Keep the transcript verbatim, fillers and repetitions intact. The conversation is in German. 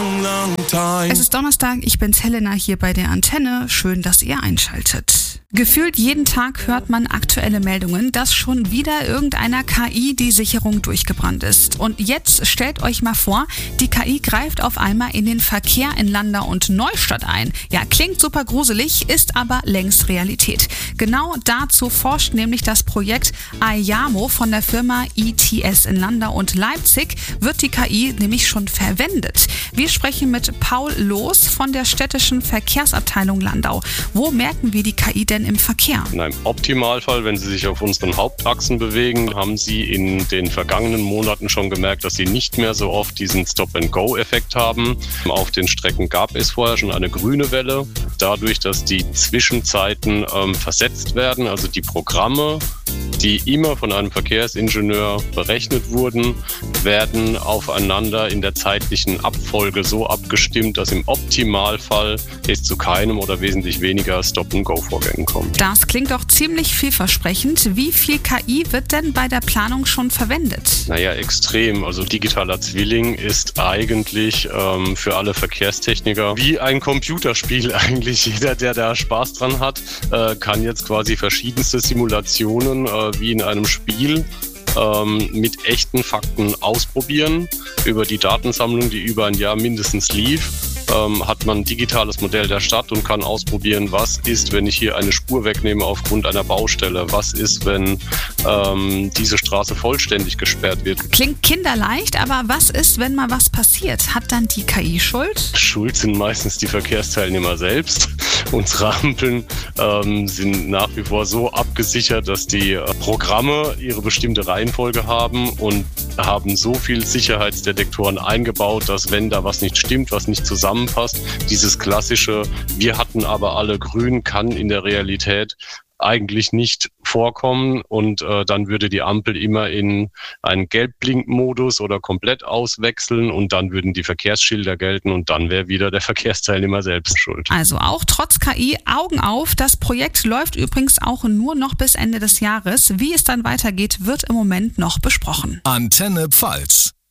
long, long time. Es ist Donnerstag, ich bin's Helena hier bei der Antenne. Schön, dass ihr einschaltet. Gefühlt jeden Tag hört man aktuelle Meldungen, dass schon wieder irgendeiner K I die Sicherung durchgebrannt ist. Und jetzt stellt euch mal vor, die K I greift auf einmal in den Verkehr in Landau und Neustadt ein. Ja, klingt super gruselig, ist aber längst Realität. Genau dazu forscht nämlich das Projekt Ayamo von der Firma I T S in Landau und Leipzig, wird die K I nämlich schon verwendet. Wir sprechen mit Paul Loos von der städtischen Verkehrsabteilung Landau. Wo merken wir die K I denn im Verkehr? In einem Optimalfall, wenn Sie sich auf unseren Hauptachsen bewegen, haben Sie in den vergangenen Monaten schon gemerkt, dass Sie nicht mehr so oft diesen Stop-and-Go-Effekt haben. Auf den Strecken gab es vorher schon eine grüne Welle. Dadurch, dass die Zwischenzeiten ähm, versetzt werden, also die Programme, die immer von einem Verkehrsingenieur berechnet wurden, werden aufeinander in der zeitlichen Abfolge so abgestimmt, dass im Optimalfall es zu keinem oder wesentlich weniger Stop-and-Go-Vorgängen kommt. Das klingt doch ziemlich vielversprechend. Wie viel K I wird denn bei der Planung schon verwendet? Naja, extrem. Also digitaler Zwilling ist eigentlich ähm, für alle Verkehrstechniker wie ein Computerspiel eigentlich. Jeder, der da Spaß dran hat, äh, kann jetzt quasi verschiedenste Simulationen äh, wie in einem Spiel ähm, mit echten Fakten ausprobieren. Über die Datensammlung, die über ein Jahr mindestens lief, ähm, hat man ein digitales Modell der Stadt und kann ausprobieren, was ist, wenn ich hier eine Spur wegnehme aufgrund einer Baustelle, was ist, wenn ähm, diese Straße vollständig gesperrt wird. Klingt kinderleicht, aber was ist, wenn mal was passiert? Hat dann die K I Schuld? Schuld sind meistens die Verkehrsteilnehmer selbst. Unsere Ampeln ähm, sind nach wie vor so abgesichert, dass die äh, Programme ihre bestimmte Reihenfolge haben und haben so viel Sicherheitsdetektoren eingebaut, dass wenn da was nicht stimmt, was nicht zusammenpasst, dieses klassische "wir hatten aber alle grün" kann in der Realität eigentlich nicht vorkommen und äh, dann würde die Ampel immer in einen Gelbblinkmodus oder komplett auswechseln und dann würden die Verkehrsschilder gelten und dann wäre wieder der Verkehrsteilnehmer selbst schuld. Also auch trotz K I Augen auf. Das Projekt läuft übrigens auch nur noch bis Ende des Jahres. Wie es dann weitergeht, wird im Moment noch besprochen. Antenne Pfalz.